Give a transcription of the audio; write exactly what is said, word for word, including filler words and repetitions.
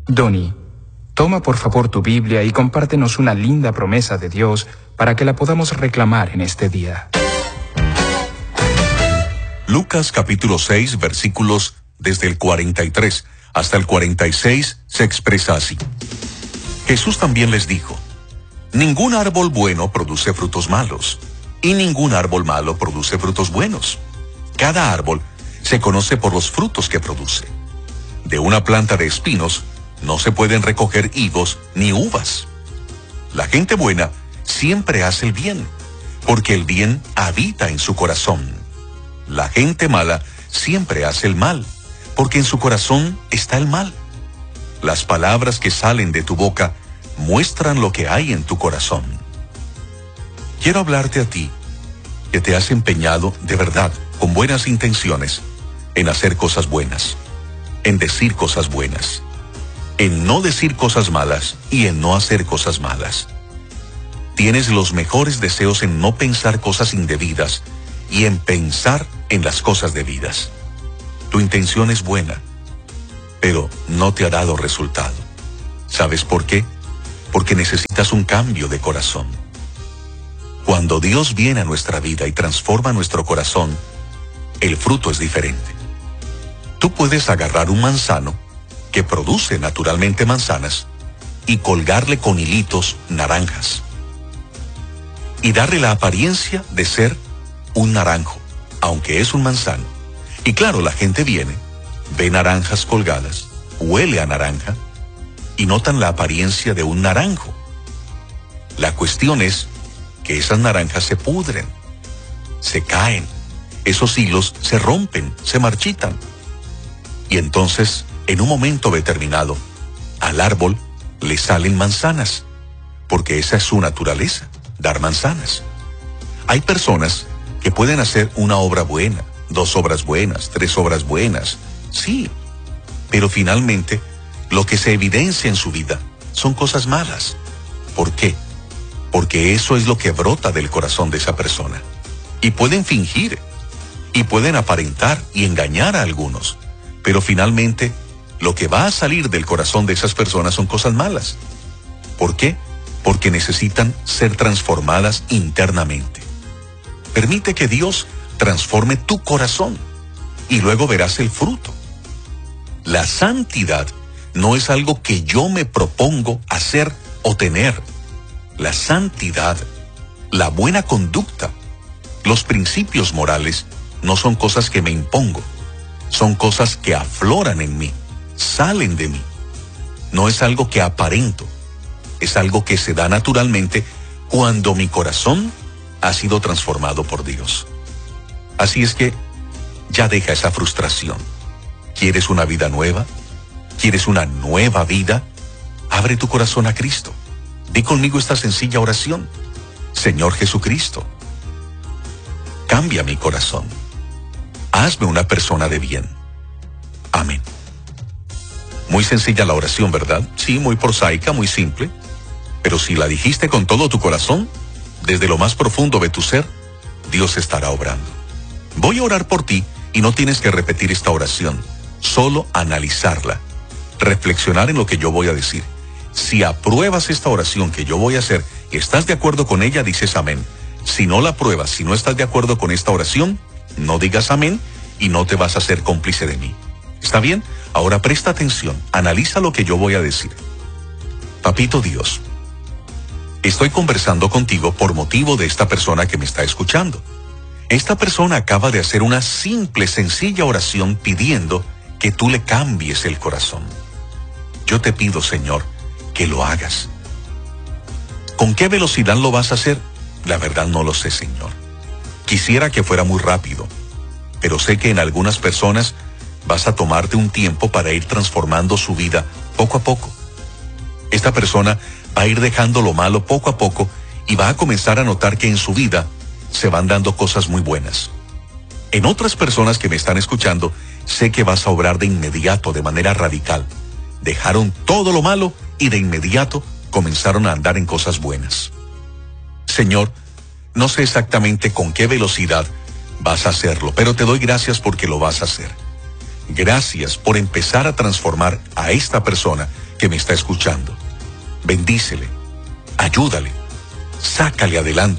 Donnie, toma por favor tu Biblia y compártenos una linda promesa de Dios para que la podamos reclamar en este día. Lucas capítulo seis, versículos desde el cuarenta y tres hasta el cuarenta y seis se expresa así. Jesús también les dijo: ningún árbol bueno produce frutos malos, y ningún árbol malo produce frutos buenos. Cada árbol se conoce por los frutos que produce. De una planta de espinos no se pueden recoger higos ni uvas. La gente buena siempre hace el bien, porque el bien habita en su corazón. La gente mala siempre hace el mal, porque en su corazón está el mal. Las palabras que salen de tu boca muestran lo que hay en tu corazón. Quiero hablarte a ti, que te has empeñado de verdad, con buenas intenciones, en hacer cosas buenas, en decir cosas buenas, en no decir cosas malas y en no hacer cosas malas. Tienes los mejores deseos en no pensar cosas indebidas y en pensar en las cosas debidas. Tu intención es buena, pero no te ha dado resultado. ¿Sabes por qué? Porque necesitas un cambio de corazón. Cuando Dios viene a nuestra vida y transforma nuestro corazón, el fruto es diferente. Tú puedes agarrar un manzano que produce naturalmente manzanas y colgarle con hilitos naranjas y darle la apariencia de ser un naranjo, aunque es un manzano. Y claro, la gente viene, ve naranjas colgadas, huele a naranja y notan la apariencia de un naranjo. La cuestión es que esas naranjas se pudren, se caen, esos hilos se rompen, se marchitan. Y entonces, en un momento determinado, al árbol le salen manzanas, porque esa es su naturaleza, dar manzanas. Hay personas que pueden hacer una obra buena, dos obras buenas, tres obras buenas, sí, pero finalmente lo que se evidencia en su vida son cosas malas. ¿Por qué? Porque eso es lo que brota del corazón de esa persona. Y pueden fingir, y pueden aparentar y engañar a algunos, pero finalmente lo que va a salir del corazón de esas personas son cosas malas. ¿Por qué? Porque necesitan ser transformadas internamente. Permite que Dios transforme tu corazón y luego verás el fruto. La santidad no es algo que yo me propongo hacer o tener. La santidad, la buena conducta, los principios morales no son cosas que me impongo, son cosas que afloran en mí, salen de mí. No es algo que aparento, es algo que se da naturalmente cuando mi corazón ha sido transformado por Dios. Así es que ya deja esa frustración. ¿Quieres una vida nueva? ¿Quieres una nueva vida? Abre tu corazón a Cristo. Di conmigo esta sencilla oración: Señor Jesucristo, cambia mi corazón. Hazme una persona de bien. Amén. Muy sencilla la oración, ¿verdad? Sí, muy prosaica, muy simple. Pero si la dijiste con todo tu corazón, desde lo más profundo de tu ser, Dios estará obrando. Voy a orar por ti y no tienes que repetir esta oración, solo analizarla, reflexionar en lo que yo voy a decir. Si apruebas esta oración que yo voy a hacer y estás de acuerdo con ella, dices amén. Si no la apruebas, si no estás de acuerdo con esta oración, no digas amén y no te vas a hacer cómplice de mí. ¿Está bien? Ahora presta atención, analiza lo que yo voy a decir. Papito Dios, estoy conversando contigo por motivo de esta persona que me está escuchando. Esta persona acaba de hacer una simple, sencilla oración pidiendo que tú le cambies el corazón. Yo te pido, Señor, que lo hagas. ¿Con qué velocidad lo vas a hacer? La verdad no lo sé, Señor. Quisiera que fuera muy rápido, pero sé que en algunas personas vas a tomarte un tiempo para ir transformando su vida poco a poco. Esta persona va a ir dejando lo malo poco a poco y va a comenzar a notar que en su vida se van dando cosas muy buenas. En otras personas que me están escuchando, sé que vas a obrar de inmediato, de manera radical. Dejaron todo lo malo y de inmediato comenzaron a andar en cosas buenas. Señor, no sé exactamente con qué velocidad vas a hacerlo, pero te doy gracias porque lo vas a hacer. Gracias por empezar a transformar a esta persona que me está escuchando. Bendícele, ayúdale, sácale adelante.